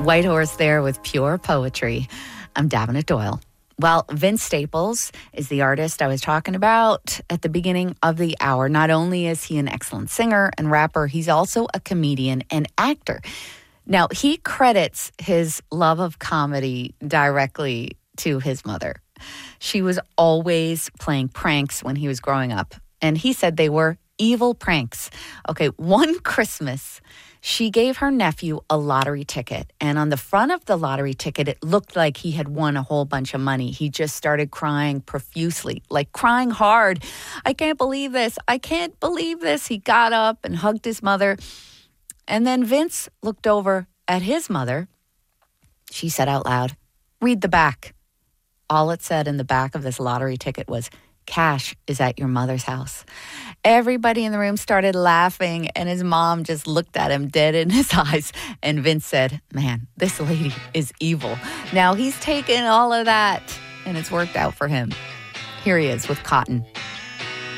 White Horse there with Pure Poetry. I'm Davenant Doyle. Well, Vince Staples is the artist I was talking about at the beginning of the hour. Not only is he an excellent singer and rapper, he's also a comedian and actor. Now, he credits his love of comedy directly to his mother. She was always playing pranks when he was growing up, and he said they were evil pranks. Okay, one Christmas, she gave her nephew a lottery ticket, and on the front of the lottery ticket, it looked like he had won a whole bunch of money. He just started crying profusely, like crying hard. I can't believe this. I can't believe this. He got up and hugged his mother. And then Vince looked over at his mother. She said out loud, "Read the back." All it said in the back of this lottery ticket was, "Cash is at your mother's house." Everybody in the room started laughing, and his mom just looked at him dead in his eyes. And Vince said, "Man, this lady is evil." Now he's taken all of that, and it's worked out for him. Here he is with Cotton.